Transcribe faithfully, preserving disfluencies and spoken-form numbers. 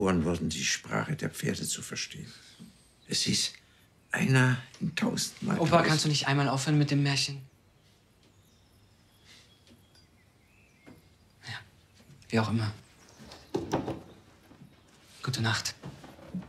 Ohren wurden die Sprache der Pferde zu verstehen. Es hieß, einer in tausendmal. Opa, tausend. kannst du nicht einmal aufhören mit dem Märchen? Ja, wie auch immer. Gute Nacht.